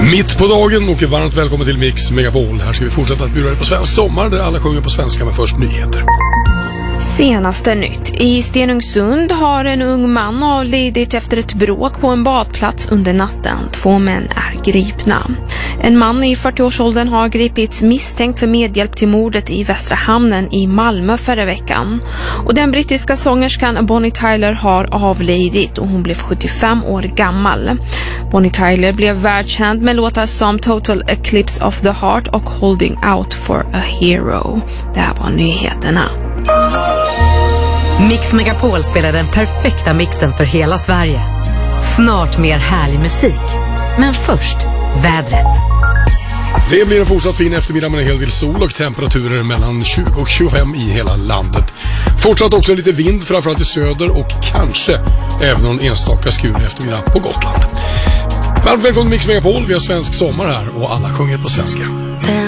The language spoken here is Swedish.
Mitt på dagen och varmt välkommen till Mix Megapol. Här ska vi fortsätta att bjuda er på svensk sommar där alla sjunger på svenska, med först nyheter. Senaste nytt. I Stenungsund har en ung man avlidit efter ett bråk på en badplats under natten. 2 män är gripna. En man i 40-årsåldern har gripits misstänkt för medhjälp till mordet i Västra hamnen i Malmö förra veckan. Och den brittiska sångerskan Bonnie Tyler har avlidit och hon blev 75 år gammal. Bonnie Tyler blev världskänd med låtar som Total Eclipse of the Heart och Holding Out for a Hero. Det här var nyheterna. Mix Megapol spelar den perfekta mixen för hela Sverige. Snart mer härlig musik. Men först, vädret. Det blir en fortsatt fin eftermiddag med en hel del sol och temperaturer mellan 20 och 25 i hela landet. Fortsatt också lite vind, framförallt i söder, och kanske även någon enstaka skur eftermiddag på Gotland. Varmt välkommen till Mix Megapol. Vi har svensk sommar här och alla sjunger på svenska.